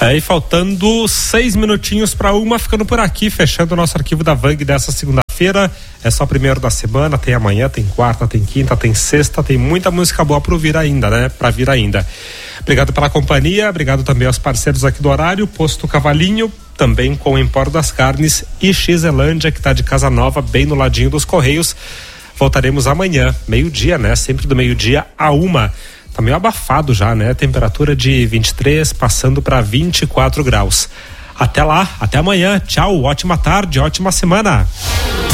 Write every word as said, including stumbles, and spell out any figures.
É, e faltando seis minutinhos para uma, ficando por aqui, fechando o nosso arquivo da Vang dessa segunda-feira. É só o primeiro da semana, tem amanhã, tem quarta, tem quinta, tem sexta, tem muita música boa para vir ainda, né? Para vir ainda. Obrigado pela companhia, obrigado também aos parceiros aqui do horário, Posto Cavalinho, também com o Empório das Carnes e Xelândia, que está de casa nova, bem no ladinho dos Correios. Voltaremos amanhã, meio-dia, né? Sempre do meio-dia a uma. Tá meio abafado já, né? Temperatura de vinte e três, passando para vinte e quatro graus. Até lá, até amanhã. Tchau, ótima tarde, ótima semana.